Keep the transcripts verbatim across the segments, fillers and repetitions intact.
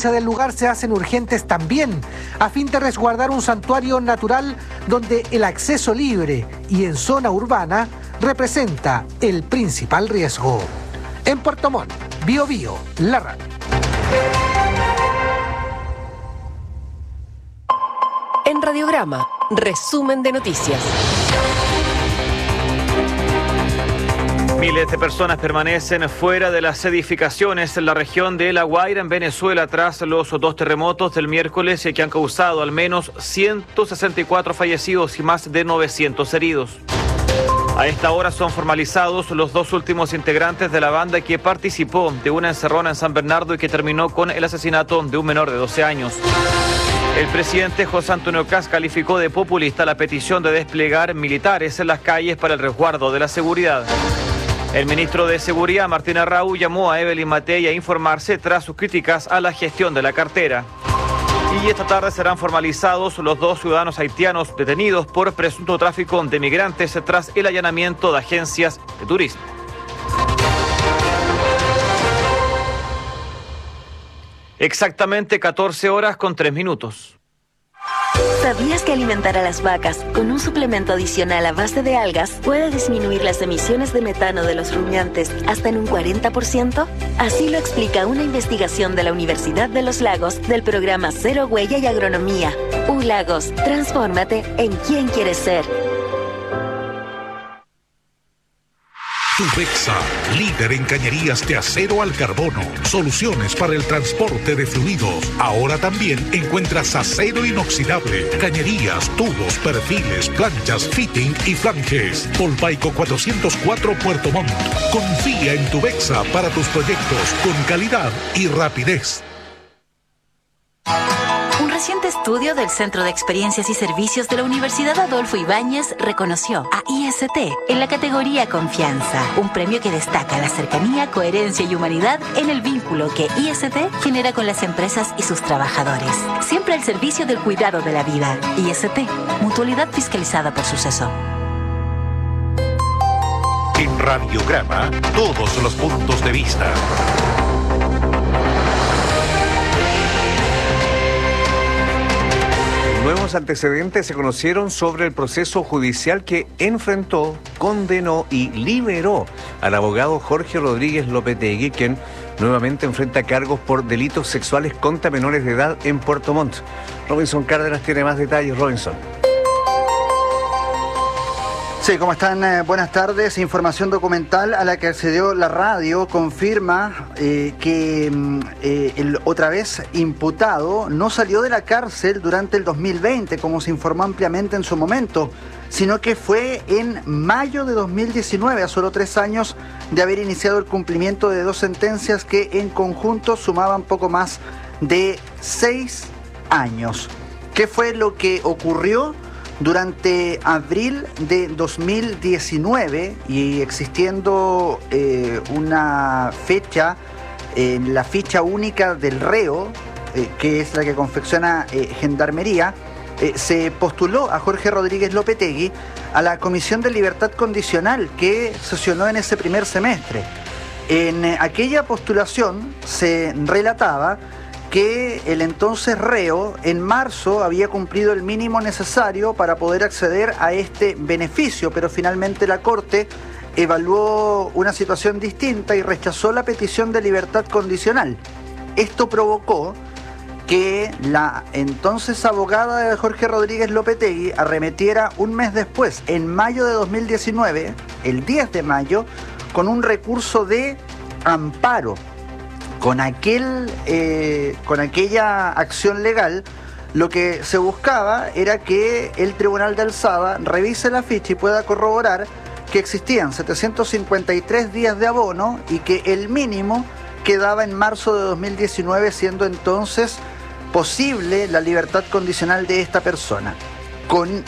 denuncia del lugar se hacen urgentes también, a fin de resguardar un santuario natural donde el acceso libre y en zona urbana representa el principal riesgo. En Puerto Montt, Bio Bio, la radio. En Radiograma, resumen de noticias. Miles de personas permanecen fuera de las edificaciones en la región de La Guaira, en Venezuela, tras los dos terremotos del miércoles que han causado al menos ciento sesenta y cuatro fallecidos y más de novecientos heridos. A esta hora son formalizados los dos últimos integrantes de la banda que participó de una encerrona en San Bernardo y que terminó con el asesinato de un menor de doce años. El presidente José Antonio Kast calificó de populista la petición de desplegar militares en las calles para el resguardo de la seguridad. El ministro de Seguridad, Martín Arrau, llamó a Evelyn Matei a informarse tras sus críticas a la gestión de la cartera. Y esta tarde serán formalizados los dos ciudadanos haitianos detenidos por presunto tráfico de migrantes tras el allanamiento de agencias de turismo. Exactamente catorce horas con tres minutos. ¿Sabías que alimentar a las vacas con un suplemento adicional a base de algas puede disminuir las emisiones de metano de los rumiantes hasta en un cuarenta por ciento? Así lo explica una investigación de la Universidad de los Lagos del programa Cero Huella y Agronomía. U-Lagos, transfórmate en quien quieres ser. Tubexa, líder en cañerías de acero al carbono. Soluciones para el transporte de fluidos. Ahora también encuentras acero inoxidable, cañerías, tubos, perfiles, planchas, fitting y flanges. Polpaico cuatrocientos cuatro Puerto Montt. Confía en Tubexa para tus proyectos con calidad y rapidez. Un reciente estudio del Centro de Experiencias y Servicios de la Universidad Adolfo Ibáñez reconoció a I S T en la categoría Confianza, un premio que destaca la cercanía, coherencia y humanidad en el vínculo que I S T genera con las empresas y sus trabajadores. Siempre al servicio del cuidado de la vida. I S T, mutualidad fiscalizada por Suceso. En Radiograma, todos los puntos de vista. Nuevos antecedentes se conocieron sobre el proceso judicial que enfrentó, condenó y liberó al abogado Jorge Rodríguez Lopetegui, quien nuevamente enfrenta cargos por delitos sexuales contra menores de edad en Puerto Montt. Robinson Cárdenas tiene más detalles. Robinson. Sí, ¿cómo están? Eh, buenas tardes. Información documental a la que accedió la radio confirma eh, que eh, el otra vez imputado no salió de la cárcel durante el dos mil veinte, como se informó ampliamente en su momento, sino que fue en mayo de dos mil diecinueve, a solo tres años de haber iniciado el cumplimiento de dos sentencias que en conjunto sumaban poco más de seis años. ¿Qué fue lo que ocurrió? Durante abril de dos mil diecinueve, y existiendo eh, una fecha, eh, la ficha única del reo, eh, que es la que confecciona eh, Gendarmería, eh, se postuló a Jorge Rodríguez Lopetegui a la Comisión de Libertad Condicional que sesionó en ese primer semestre. En eh, aquella postulación se relataba que el entonces reo en marzo había cumplido el mínimo necesario para poder acceder a este beneficio, pero finalmente la Corte evaluó una situación distinta y rechazó la petición de libertad condicional. Esto provocó que la entonces abogada de Jorge Rodríguez Lopetegui arremetiera un mes después, en mayo de dos mil diecinueve, el diez de mayo, con un recurso de amparo. Con, aquel, eh, con aquella acción legal, lo que se buscaba era que el Tribunal de Alzada revise la ficha y pueda corroborar que existían setecientos cincuenta y tres días de abono y que el mínimo quedaba en marzo de dos mil diecinueve, siendo entonces posible la libertad condicional de esta persona. Con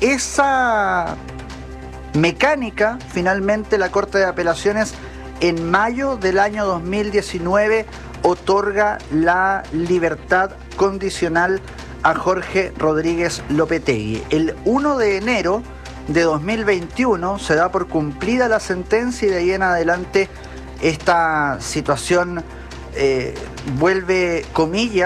esa mecánica, finalmente la Corte de Apelaciones en mayo del año dos mil diecinueve otorga la libertad condicional a Jorge Rodríguez Lopetegui. El uno de enero de dos mil veintiuno se da por cumplida la sentencia y de ahí en adelante esta situación eh, vuelve, comillas,